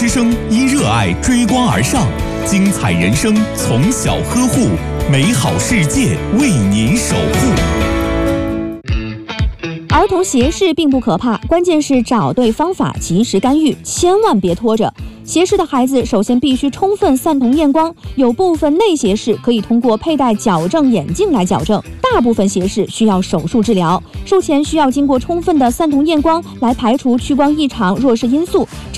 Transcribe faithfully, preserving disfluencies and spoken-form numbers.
生因热爱追光而上，精彩人生从小呵护，美好世界为您守护。 儿童斜视并不可怕，关键是找对方法，及时干预，千万别拖着。斜视的孩子首先必须充分散瞳验光，有部分内斜视可以通过佩戴矫正眼镜来矫正，大部分斜视需要手术治疗。术前需要经过充分的散瞳验光来排除屈光异常、弱视因素。